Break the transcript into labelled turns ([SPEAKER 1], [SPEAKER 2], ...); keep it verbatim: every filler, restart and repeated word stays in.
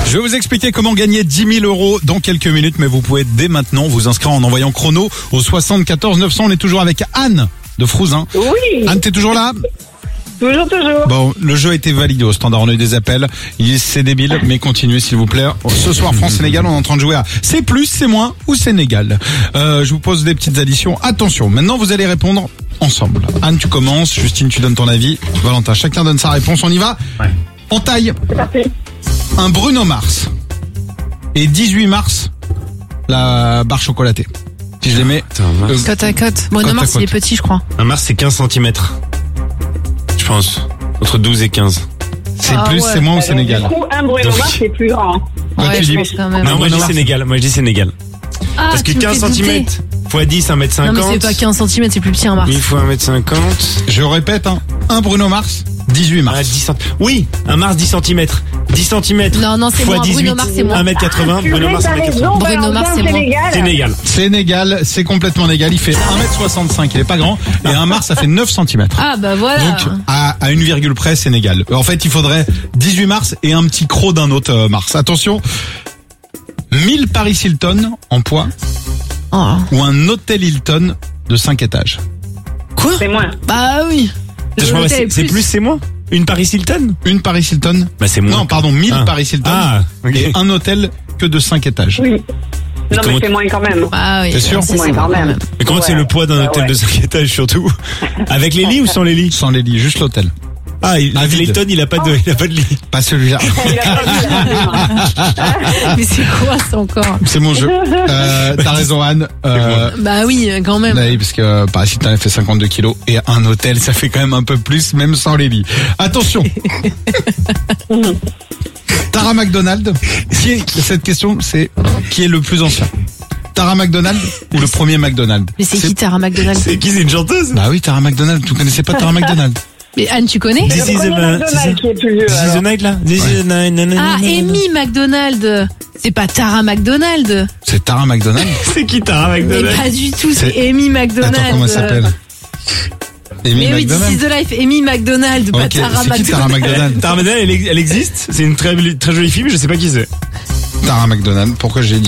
[SPEAKER 1] Je vais vous expliquer comment gagner dix mille euros dans quelques minutes, mais vous pouvez dès maintenant vous inscrire en envoyant chrono au soixante-quatorze neuf cents. On est toujours avec Anne de Frouzin.
[SPEAKER 2] Oui.
[SPEAKER 1] Anne, t'es toujours là?
[SPEAKER 2] Toujours, toujours.
[SPEAKER 1] Bon, le jeu a été validé au standard, on a eu des appels. Il- C'est débile, mais continuez s'il vous plaît. Ce soir, France-Sénégal, on est en train de jouer à c'est plus, c'est moins ou Sénégal. Euh, je vous pose des petites additions. Attention, maintenant vous allez répondre ensemble. Anne, tu commences. Justine, tu donnes ton avis. Valentin, chacun donne sa réponse. On y va?
[SPEAKER 3] Ouais.
[SPEAKER 1] En taille,
[SPEAKER 2] C'est parti.
[SPEAKER 1] un Bruno Mars. Et dix-huit mars, la barre chocolatée. Si je les mets,
[SPEAKER 3] Attends, Mars.
[SPEAKER 1] euh,
[SPEAKER 4] Côte à côte. Bon,
[SPEAKER 1] Côte
[SPEAKER 4] non,
[SPEAKER 1] à
[SPEAKER 4] Mars, il est
[SPEAKER 1] côte.
[SPEAKER 4] petit, je crois.
[SPEAKER 3] Un Mars, c'est quinze centimètres. Je pense. Entre douze et quinze.
[SPEAKER 1] c'est
[SPEAKER 4] Ah
[SPEAKER 1] plus,
[SPEAKER 4] ouais.
[SPEAKER 1] c'est moins au
[SPEAKER 2] Donc,
[SPEAKER 1] Sénégal.
[SPEAKER 2] Du coup, un Bruno
[SPEAKER 3] Donc-
[SPEAKER 2] Mars, c'est plus grand.
[SPEAKER 1] Toi,
[SPEAKER 4] Ouais,
[SPEAKER 1] tu
[SPEAKER 4] je
[SPEAKER 1] dis-
[SPEAKER 4] pense quand même.
[SPEAKER 3] Non, moi je
[SPEAKER 1] Bruno
[SPEAKER 3] dis
[SPEAKER 1] Mars.
[SPEAKER 3] Sénégal. Moi je dis Sénégal.
[SPEAKER 4] Ah,
[SPEAKER 3] Parce que
[SPEAKER 4] tu me
[SPEAKER 3] quinze
[SPEAKER 4] fais douter.
[SPEAKER 3] centimètres fois dix, un mètre
[SPEAKER 4] Non,
[SPEAKER 3] cinquante.
[SPEAKER 4] mais c'est pas quinze centimètres, c'est plus petit, un Mars.
[SPEAKER 3] mille fois un mètre cinquante.
[SPEAKER 1] Je répète, hein, un Bruno Mars, dix-huit mars.
[SPEAKER 3] Ah, dix centimètres. Oui, un Mars dix centimètres. dix centimètres.
[SPEAKER 4] Non, non, c'est
[SPEAKER 3] fois
[SPEAKER 4] moins. Bruno
[SPEAKER 3] dix-huit,
[SPEAKER 4] Mars, c'est moins.
[SPEAKER 3] un mètre quatre-vingts.
[SPEAKER 2] Purée,
[SPEAKER 3] Bruno Mars,
[SPEAKER 2] t'as
[SPEAKER 3] un mètre
[SPEAKER 2] raison,
[SPEAKER 3] quatre-vingts.
[SPEAKER 4] Bruno
[SPEAKER 2] Valentin,
[SPEAKER 4] Mars, c'est moins.
[SPEAKER 2] Sénégal.
[SPEAKER 3] Sénégal.
[SPEAKER 1] Sénégal, c'est complètement légal. Il fait un mètre soixante-cinq, il est pas grand. Et un Mars, ça fait neuf centimètres.
[SPEAKER 4] Ah, bah voilà.
[SPEAKER 1] Donc, à, à une virgule près, Sénégal. En fait, il faudrait dix-huit mars et un petit croc d'un autre euh, Mars. Attention, mille Paris Hilton en poids
[SPEAKER 4] Oh.
[SPEAKER 1] ou un hôtel Hilton de cinq étages.
[SPEAKER 3] Quoi?
[SPEAKER 2] C'est moins.
[SPEAKER 4] Bah oui.
[SPEAKER 3] Je crois que
[SPEAKER 4] L'hôtel
[SPEAKER 3] c'est
[SPEAKER 4] est
[SPEAKER 3] c'est plus, c'est moi. Une Paris Hilton?
[SPEAKER 1] Une Paris Hilton.
[SPEAKER 3] Bah c'est moi.
[SPEAKER 1] Non, pardon, mille
[SPEAKER 3] Ah.
[SPEAKER 1] Paris Hilton
[SPEAKER 3] Ah, ok.
[SPEAKER 1] et un hôtel que de cinq étages.
[SPEAKER 2] Oui. Non,
[SPEAKER 3] comment
[SPEAKER 2] mais c'est moins quand même.
[SPEAKER 4] Ah oui.
[SPEAKER 1] T'es sûr?
[SPEAKER 4] C'est
[SPEAKER 2] Moins
[SPEAKER 4] ça,
[SPEAKER 2] quand même.
[SPEAKER 3] Mais comment
[SPEAKER 2] Ouais.
[SPEAKER 3] c'est le poids d'un
[SPEAKER 2] Bah
[SPEAKER 3] hôtel
[SPEAKER 2] ouais.
[SPEAKER 3] de cinq étages surtout? Avec les lits ou sans les lits?
[SPEAKER 1] Sans les lits, juste l'hôtel.
[SPEAKER 3] Ah, il,
[SPEAKER 1] Ah, vide.
[SPEAKER 3] Hilton, il a pas de, il a pas de lit.
[SPEAKER 1] Pas celui-là.
[SPEAKER 2] Il a pas dit,
[SPEAKER 4] Mais c'est quoi ça encore?
[SPEAKER 1] C'est mon jeu. Euh, t'as raison, Anne. Euh,
[SPEAKER 4] Bah oui, quand même.
[SPEAKER 1] oui, parce que euh, Paris Hilton a fait cinquante-deux kilos et un hôtel, ça fait quand même un peu plus, même sans les lits. Attention. Tara McDonald. Qui est, cette question, c'est qui est le plus ancien? Tara McDonald ou le premier McDonald?
[SPEAKER 4] Mais c'est qui Tara McDonald?
[SPEAKER 3] C'est qui, c'est une chanteuse?
[SPEAKER 1] Bah oui, Tara McDonald. Tu connaissais pas Tara McDonald?
[SPEAKER 4] Mais Anne, tu connais?
[SPEAKER 3] This
[SPEAKER 2] Le
[SPEAKER 3] is the
[SPEAKER 2] premier
[SPEAKER 3] man-
[SPEAKER 2] McDonald's qui est plus vieux.
[SPEAKER 3] This is the
[SPEAKER 2] alors.
[SPEAKER 3] night là? This is the night. nanana,
[SPEAKER 4] Ah,
[SPEAKER 3] nanana.
[SPEAKER 4] Amy McDonald. C'est pas Tara McDonald.
[SPEAKER 1] C'est Tara McDonald.
[SPEAKER 3] C'est qui Tara
[SPEAKER 4] Mais
[SPEAKER 3] McDonald?
[SPEAKER 4] pas du tout, c'est
[SPEAKER 1] C'est-
[SPEAKER 4] Amy McDonald.
[SPEAKER 1] Attends, comment elle s'appelle? Amy
[SPEAKER 4] Mais oui, This is
[SPEAKER 1] McDonald.
[SPEAKER 4] the life, Amy McDonald, pas
[SPEAKER 1] Ok,
[SPEAKER 4] Tara
[SPEAKER 1] c'est qui Tara
[SPEAKER 4] McDonald.
[SPEAKER 1] McDonald?
[SPEAKER 3] Tara McDonald, elle, elle existe? C'est une très, très jolie fille, mais je sais pas qui c'est.
[SPEAKER 1] Tara McDonald. Pourquoi j'ai dit